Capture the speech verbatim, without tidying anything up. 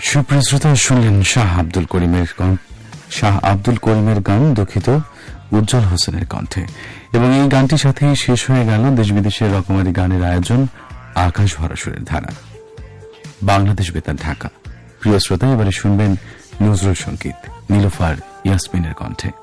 সুপ্রিয় শ্রোতা, শুনলেন শাহ আব্দুল করিমের শাহ আব্দুল করিমের গান দুঃখিত উজ্জ্বল হোসেনের কণ্ঠে। এবং এই গানটির সাথেই শেষ হয়ে গেল দেশ বিদেশের রকমারি গানের আয়োজন আকাশ ভরা সুরের ধারা বাংলাদেশ বেতার ঢাকা। প্রিয় শ্রোতা, এবারে শুনবেন নজরুল সঙ্গীত নীলুফার ইয়াসমিনের কণ্ঠে।